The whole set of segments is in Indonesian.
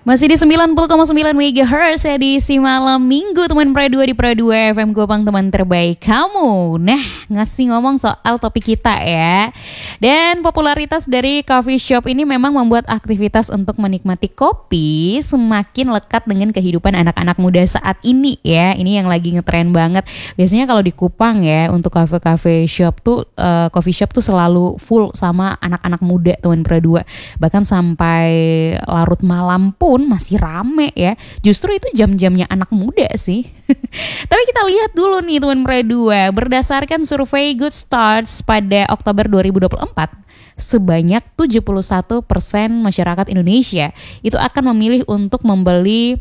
Masih di 90,9 MHz edisi malam minggu teman Pro 2 di Pro 2 FM Gopang, teman terbaik kamu. Nah, ngasih ngomong soal topik kita ya. Dan popularitas dari coffee shop ini memang membuat aktivitas untuk menikmati kopi semakin lekat dengan kehidupan anak-anak muda saat ini ya. Ini yang lagi ngetren banget. Biasanya kalau di Kupang ya, untuk coffee shop tuh coffee shop tuh selalu full sama anak-anak muda teman Pro 2. Bahkan sampai larut malam pun masih rame ya. Justru itu jam-jamnya anak muda sih. Tapi kita lihat dulu nih teman Pro 2. Berdasarkan survei Good Starts pada Oktober 2024, sebanyak 71% masyarakat Indonesia itu akan memilih untuk membeli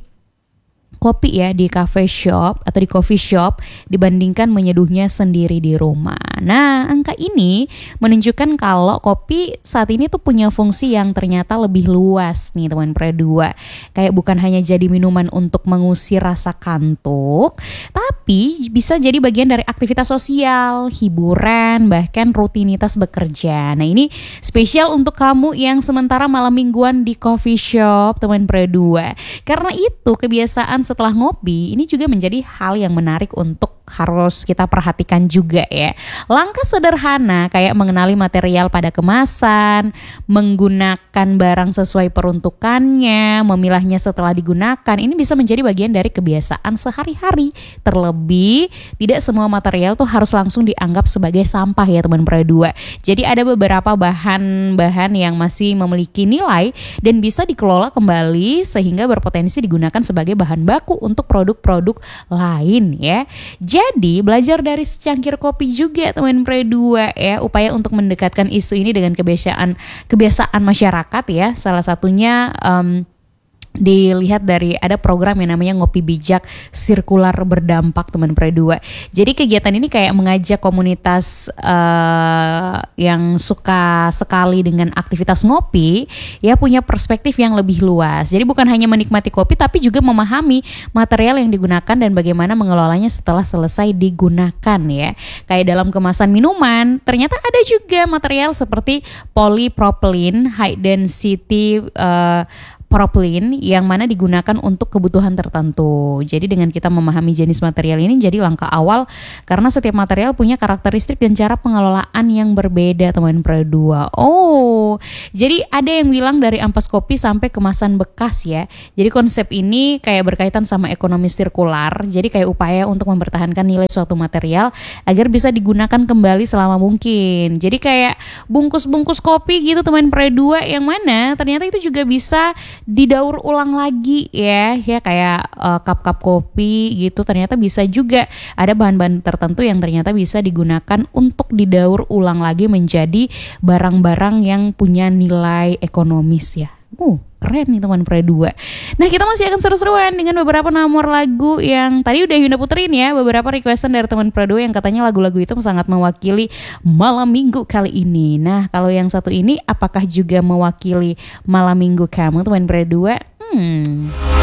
kopi ya di cafe shop atau di coffee shop dibandingkan menyeduhnya sendiri di rumah. Nah, angka ini menunjukkan kalau kopi saat ini tuh punya fungsi yang ternyata lebih luas nih teman Pro 2. Kayak bukan hanya jadi minuman untuk mengusir rasa kantuk, tapi bisa jadi bagian dari aktivitas sosial, hiburan, bahkan rutinitas bekerja. Nah, ini spesial untuk kamu yang sementara malam mingguan di coffee shop teman Pro 2. Karena itu kebiasaan setelah ngopi ini juga menjadi hal yang menarik untuk harus kita perhatikan juga ya. Langkah sederhana kayak mengenali material pada kemasan, menggunakan barang sesuai peruntukannya, memilahnya setelah digunakan, ini bisa menjadi bagian dari kebiasaan sehari-hari. Terlebih tidak semua material tuh harus langsung dianggap sebagai sampah ya teman Pro 2. Jadi ada beberapa bahan-bahan yang masih memiliki nilai dan bisa dikelola kembali sehingga berpotensi digunakan sebagai bahan baku untuk produk-produk lain ya. Jadi belajar dari secangkir kopi juga teman Pro 2 ya, upaya untuk mendekatkan isu ini dengan kebiasaan masyarakat ya. Salah satunya dilihat dari ada program yang namanya Ngopi Bijak Sirkular Berdampak teman Pro 2. Jadi kegiatan ini kayak mengajak komunitas yang suka sekali dengan aktivitas ngopi ya punya perspektif yang lebih luas. Jadi bukan hanya menikmati kopi tapi juga memahami material yang digunakan dan bagaimana mengelolanya setelah selesai digunakan ya. Kayak dalam kemasan minuman ternyata ada juga material seperti polypropylene high density propylene yang mana digunakan untuk kebutuhan tertentu. Jadi dengan kita memahami jenis material ini jadi langkah awal karena setiap material punya karakteristik dan cara pengelolaan yang berbeda teman Pro 2. Oh, jadi ada yang bilang dari ampas kopi sampai kemasan bekas ya. Jadi konsep ini kayak berkaitan sama ekonomi sirkular. Jadi kayak upaya untuk mempertahankan nilai suatu material agar bisa digunakan kembali selama mungkin. Jadi kayak bungkus-bungkus kopi gitu teman Pro 2 yang mana ternyata itu juga bisa didaur ulang lagi ya kayak cup-cup kopi gitu, ternyata bisa juga ada bahan-bahan tertentu yang ternyata bisa digunakan untuk didaur ulang lagi menjadi barang-barang yang punya nilai ekonomis ya. Keren nih teman Pro 2. Nah, kita masih akan seru-seruan dengan beberapa nomor lagu yang tadi udah Yunda puterin ya, beberapa requestan dari teman Pro 2 yang katanya lagu-lagu itu sangat mewakili malam minggu kali ini. Nah, kalau yang satu ini apakah juga mewakili malam minggu kamu teman Pro 2?